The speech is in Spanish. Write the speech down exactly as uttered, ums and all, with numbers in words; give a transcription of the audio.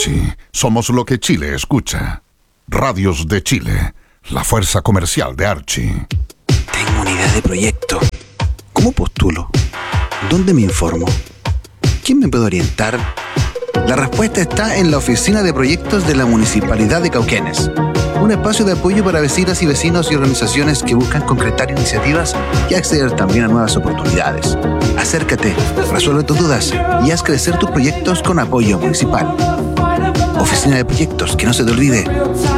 Archie, somos lo que Chile escucha. Radios de Chile, la fuerza comercial de Archie. Tengo una idea de proyecto. ¿Cómo postulo? ¿Dónde me informo? ¿Quién me puede orientar? La respuesta está en la Oficina de Proyectos de la Municipalidad de Cauquenes. Un espacio de apoyo para vecinas y vecinos y organizaciones que buscan concretar iniciativas y acceder también a nuevas oportunidades. Acércate, resuelve tus dudas y haz crecer tus proyectos con apoyo municipal. Oficina de Proyectos, que no se te olvide.